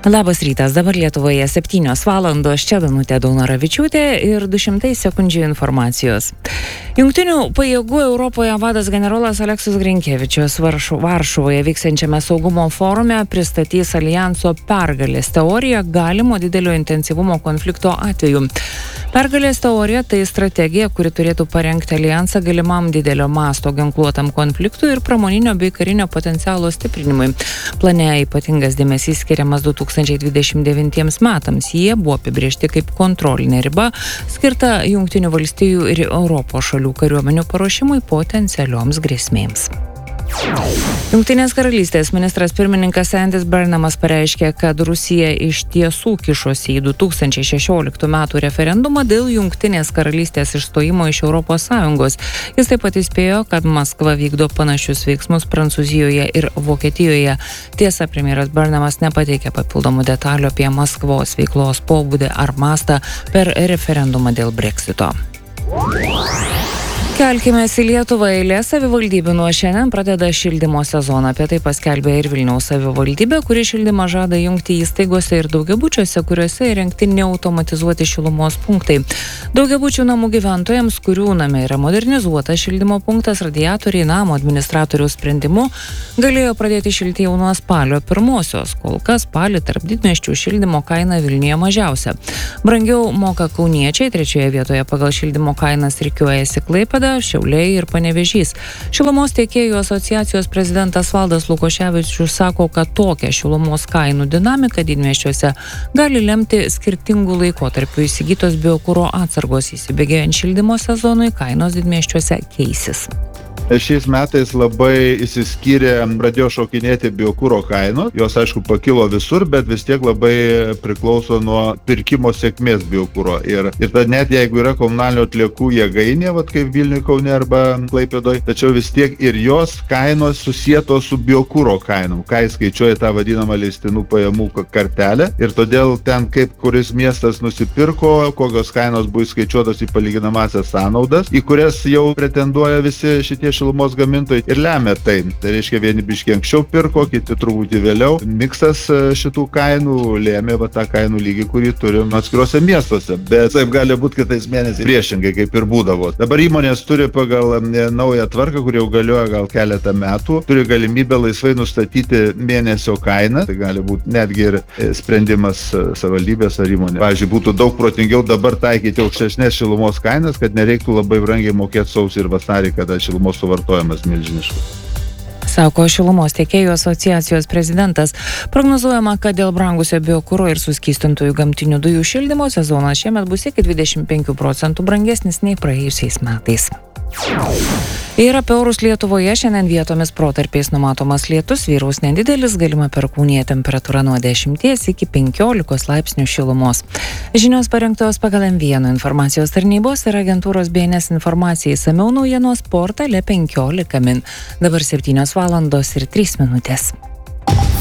Labas rytas, dabar Lietuvoje 7 valandos, čia Danutė Daunoravičiūtė ir 200 sekundžių informacijos. Jungtinių pajėgų Europoje vadas generolas Aleksas Grinkevičius Varšuvoje vyksiančiame saugumo forume pristatys alijanso pergalės teoriją galimo didelio intensyvumo konflikto atveju. Pergalės teorija tai strategija, kuri turėtų parengti alijansą galimam didelio masto ginkluotam konfliktui ir pramoninio bei karinio potencialo stiprinimui. Plane ypatingas dėmesys skiriamas 2029 metams. Jie buvo apibriežti kaip kontrolinė riba, skirta Jungtinių valstijų ir Europos šalių kariuomenių paruošimui potencialioms grėsmėms. Jungtinės karalystės ministras pirmininkas Andys Burnhamas pareiškė, kad Rusija iš tiesų kišosi į 2016 metų referendumą dėl Jungtinės karalystės išstojimo iš ES. Jis taip pat įspėjo, kad Maskva vykdo panašius veiksmus Prancūzijoje ir Vokietijoje. Tiesa, premjeras Burnhamas nepateikė papildomų detalių apie Maskvos veiklos pobūdį ar mastą per referendumą dėl Brexito. Kelkimės į Lietuvą. Eilė savivaldybių nuo šiandien pradeda šildymo sezoną. Apie tai paskelbė ir Vilniaus savivaldybė, kuri šildymą žada jungti įstaigose ir daugiabučiuose, kuriuose įrengti neautomatizuoti šilumos punktai. Daugiabučių namų gyventojams, kurių name yra modernizuotas šildymo punktas, radiatoriai namo administratoriaus sprendimu galėjo pradėti šilti jau nuo spalio 1-osios. Kol kas spalį tarp didmiesčių šildymo kaina Vilniuje mažiausia. Brangiau moka kauniečiai, 3 vietoje pagal šildymo kainas rikiuojasi Klaipėda, Šiauliai ir Panevėžys. Šilumos tiekėjų asociacijos prezidentas Valdas Lukoševičius sako, kad tokia šilumos kainų dinamika didmiesčiuose gali lemti skirtingų laikotarpių įsigytos biokuro atsargos. Įsibėgėjant šildymo sezonui kainos didmiesčiuose keisis. Šiais metais labai įsiskyrė, pradėjo šokinėti biokuro kainos. Jos, aišku, pakilo visur, bet vis tiek labai priklauso nuo pirkimo sėkmės biokuro. Ir tada net jeigu yra komunalinių atliekų jėgainė, kaip Vilniuje, Kaune arba Klaipėdoje, tačiau vis tiek ir jos kainos susietos su biokuro kainom, kai skaičiuoja tą vadinamą leistinų pajamų kartelę. Ir todėl ten, kaip kuris miestas nusipirko, kokios kainos buvo įskaičiuotos į palyginamąsias sąnaudas, į kurias jau pretenduoja visi šitie šilumos gamintojai ir lemia tai. Tai reiškia, vieni biškiai anksčiau pirko, kiti truputį vėliau. Miksas šitų kainų lėmė tą kainų lygį, kurį turim atskiruose miestuose. Bet taip gali būti kitais mėnesiais priešingai, kaip ir būdavo. Dabar įmonės turi pagal naują tvarką, kuri jau galioja gal keletą metų, turi galimybę laisvai nustatyti mėnesio kainą. Tai gali būti netgi ir sprendimas savivaldybės ar įmonė. Pavyzdžiui, būtų daug protingiau dabar taikyti aukštesnės šilumos kainas, kad nereiktų labai brangiai mokėti sausį ir vasarį, kada šilumos suvartojimas milžiniškas. Sako Šilumos tiekėjų asociacijos prezidentas. Prognozuojama, kad dėl brangusio biokuro ir suskystintųjų gamtinių dujų šildymo sezonas šiemet bus iki 25% brangesnis nei praėjusiais metais. Ir apie orus Lietuvoje šiandien vietomis protarpiais numatomas lietus, vyraus nedidelis, galima perkūnija, temperatūra nuo 10 iki 15 laipsnių šilumos. Žinios parengtos pagal M1 informacijos tarnybos ir agentūros BNS informacijai, išsamiau naujienos portale 15 min. Dabar 7 valandos ir 3 minutės.